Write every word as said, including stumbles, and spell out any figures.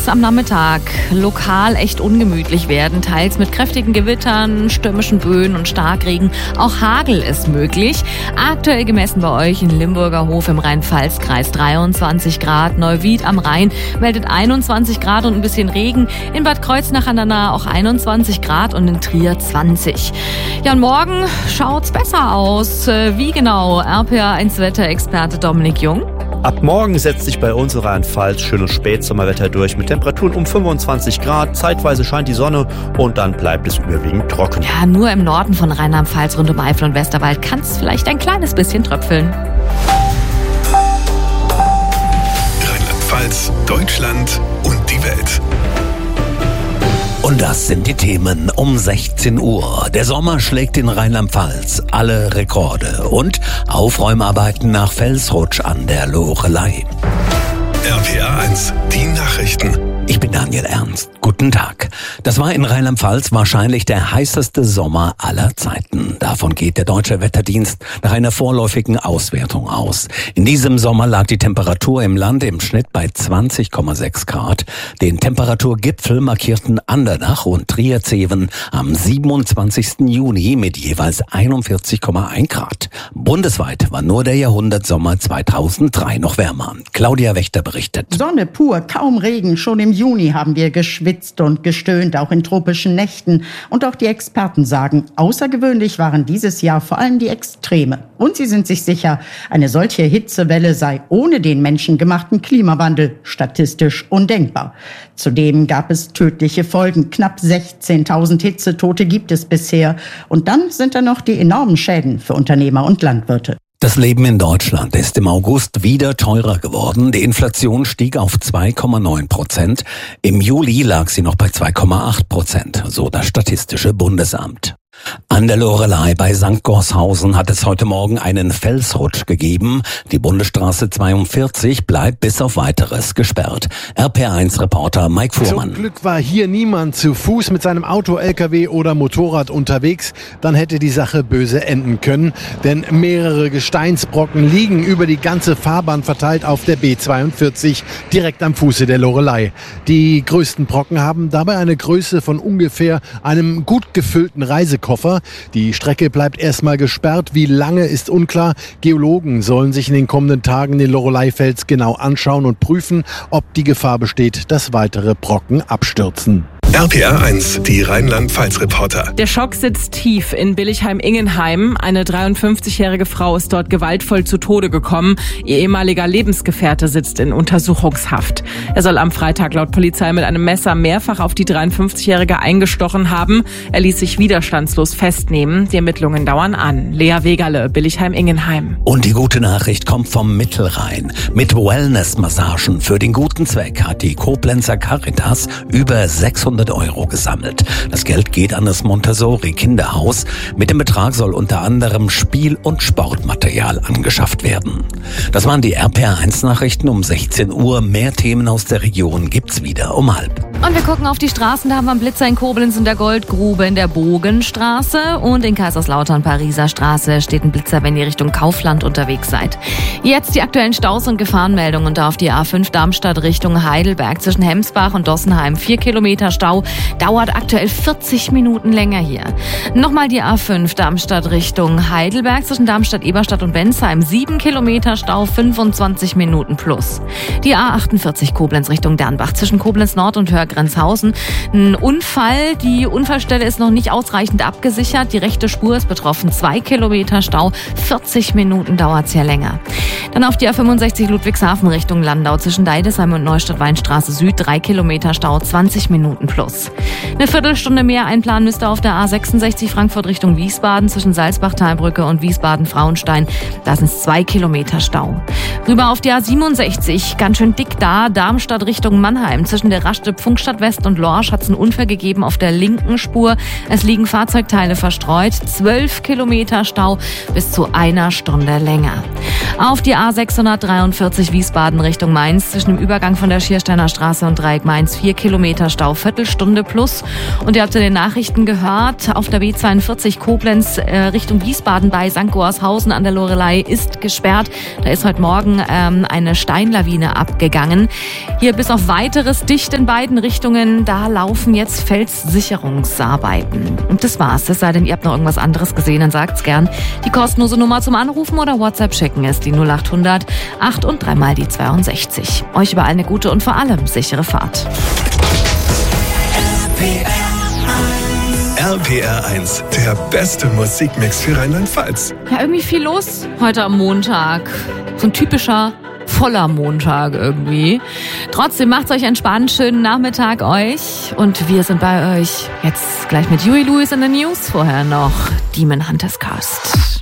es am Nachmittag lokal echt ungemütlich werden, teils mit kräftigen Gewittern, stürmischen Böen und Starkregen. Auch Hagel ist möglich. Aktuell gemessen bei euch in Limburger Hof im Rhein-Pfalz-Kreis dreiundzwanzig Grad. Neuwied am Rhein meldet einundzwanzig Grad und ein bisschen Regen. In Bad Kreuznach an der Nahe auch einundzwanzig Grad und in Trier zwanzig. Ja, und morgen schaut's besser aus. Wie genau? R P A eins Wetterexperte Dominik Jung. Ab morgen setzt sich bei uns in Rheinland-Pfalz schönes Spätsommerwetter durch mit Temperaturen um fünfundzwanzig Grad. Zeitweise scheint die Sonne und dann bleibt es überwiegend trocken. Ja, nur im Norden von Rheinland-Pfalz rund um Eifel und Westerwald kann es vielleicht ein kleines bisschen tröpfeln. Rheinland-Pfalz, Deutschland und die Welt. Und das sind die Themen um sechzehn Uhr. Der Sommer schlägt in Rheinland-Pfalz alle Rekorde und Aufräumarbeiten nach Felsrutsch an der Loreley. R P A eins, die Nachrichten. Ich bin Daniel Ernst. Guten Tag. Das war in Rheinland-Pfalz wahrscheinlich der heißeste Sommer aller Zeiten. Davon geht der Deutsche Wetterdienst nach einer vorläufigen Auswertung aus. In diesem Sommer lag die Temperatur im Land im Schnitt bei zwanzig Komma sechs Grad. Den Temperaturgipfel markierten Andernach und Trier-Zeven am siebenundzwanzigsten Juni mit jeweils einundvierzig Komma eins Grad. Bundesweit war nur der Jahrhundertsommer zweitausenddrei noch wärmer. Claudia Wächter berichtet. Sonne pur, kaum Regen. Schon im Juni haben wir geschwitzt und gestöhnt, auch in tropischen Nächten. Und auch die Experten sagen, außergewöhnlich waren dieses Jahr vor allem die Extreme. Und sie sind sich sicher, eine solche Hitzewelle sei ohne den menschengemachten Klimawandel statistisch undenkbar. Zudem gab es tödliche Folgen. Knapp sechzehntausend Hitzetote gibt es bisher. Und dann sind da noch die enormen Schäden für Unternehmer und Landwirte. Das Leben in Deutschland ist im August wieder teurer geworden. Die Inflation stieg auf zwei Komma neun Prozent. Im Juli lag sie noch bei zwei Komma acht Prozent, so das Statistische Bundesamt. An der Loreley bei Sankt Gorshausen hat es heute Morgen einen Felsrutsch gegeben. Die Bundesstraße zweiundvierzig bleibt bis auf Weiteres gesperrt. R P A eins Reporter Mike Fuhrmann. Zum Glück war hier niemand zu Fuß mit seinem Auto, L K W oder Motorrad unterwegs. Dann hätte die Sache böse enden können. Denn mehrere Gesteinsbrocken liegen über die ganze Fahrbahn verteilt auf der B zweiundvierzig, direkt am Fuße der Loreley. Die größten Brocken haben dabei eine Größe von ungefähr einem gut gefüllten Reisekoffer. Die Strecke bleibt erstmal gesperrt. Wie lange ist unklar. Geologen sollen sich in den kommenden Tagen den Loreley-Fels genau anschauen und prüfen, ob die Gefahr besteht, dass weitere Brocken abstürzen. R P A eins, die Rheinland-Pfalz-Reporter. Der Schock sitzt tief in Billigheim-Ingenheim. Eine dreiundfünfzigjährige Frau ist dort gewaltvoll zu Tode gekommen. Ihr ehemaliger Lebensgefährte sitzt in Untersuchungshaft. Er soll am Freitag laut Polizei mit einem Messer mehrfach auf die dreiundfünfzigjährige eingestochen haben. Er ließ sich widerstandslos festnehmen. Die Ermittlungen dauern an. Lea Wegerle, Billigheim-Ingenheim. Und die gute Nachricht kommt vom Mittelrhein. Mit Wellness-Massagen für den guten Zweck hat die Koblenzer Caritas über sechshundert Euro gesammelt. Das Geld geht an das Montessori-Kinderhaus. Mit dem Betrag soll unter anderem Spiel- und Sportmaterial angeschafft werden. Das waren die R P A eins Nachrichten um sechzehn Uhr. Mehr Themen aus der Region gibt's wieder um halb. Und wir gucken auf die Straßen. Da haben wir einen Blitzer in Koblenz in der Goldgrube in der Bogenstraße. Und in Kaiserslautern, Pariser Straße, steht ein Blitzer, wenn ihr Richtung Kaufland unterwegs seid. Jetzt die aktuellen Staus und Gefahrenmeldungen. Und da auf die A fünf Darmstadt Richtung Heidelberg zwischen Hemsbach und Dossenheim. Vier Kilometer Stau. Dauert aktuell vierzig Minuten länger hier. Nochmal die A fünf Darmstadt Richtung Heidelberg zwischen Darmstadt, Eberstadt und Bensheim. Sieben Kilometer Stau, fünfundzwanzig Minuten plus. Die A achtundvierzig Koblenz Richtung Dernbach zwischen Koblenz Nord und Hörgrenzhausen. Ein Unfall. Die Unfallstelle ist noch nicht ausreichend abgesichert. Die rechte Spur ist betroffen. Zwei Kilometer Stau, vierzig Minuten dauert's hier länger. Dann auf die A fünfundsechzig Ludwigshafen Richtung Landau zwischen Deidesheim und Neustadt-Weinstraße Süd. Drei Kilometer Stau, zwanzig Minuten plus. Eine Viertelstunde mehr einplanen müsst ihr auf der A sechsundsechzig Frankfurt Richtung Wiesbaden zwischen Salzbach-Talbrücke und Wiesbaden-Frauenstein. Da sind es zwei Kilometer Stau. Rüber auf die A siebenundsechzig, ganz schön dick da, Darmstadt Richtung Mannheim zwischen der Raststätte Pfunk Rangschatt West und Lorsch hat es einen Unfall gegeben auf der linken Spur. Es liegen Fahrzeugteile verstreut. Zwölf Kilometer Stau bis zu einer Stunde länger. Auf die A sechshundertdreiundvierzig Wiesbaden Richtung Mainz zwischen dem Übergang von der Schiersteiner Straße und Dreieck Mainz vier Kilometer Stau, Viertelstunde plus. Und ihr habt in den Nachrichten gehört, auf der B zweiundvierzig Koblenz äh, Richtung Wiesbaden bei Sankt Goarshausen an der Loreley ist gesperrt. Da ist heute Morgen ähm, eine Steinlawine abgegangen. Hier bis auf weiteres dicht in beiden Richtungen. Da laufen jetzt Felssicherungsarbeiten. Und das war's. Es sei denn, ihr habt noch irgendwas anderes gesehen, dann sagt's gern. Die kostenlose Nummer zum Anrufen oder WhatsApp schicken ist die null achthundert acht und dreimal die zweiundsechzig. Euch überall eine gute und vor allem sichere Fahrt. R P R eins, der beste Musikmix für Rheinland-Pfalz. Ja, irgendwie viel los heute am Montag. So ein typischer voller Montag irgendwie. Trotzdem macht's euch entspannt, schönen Nachmittag euch. Und wir sind bei euch jetzt gleich mit Huey Lewis in the News. Vorher noch Demon Hunters Cast.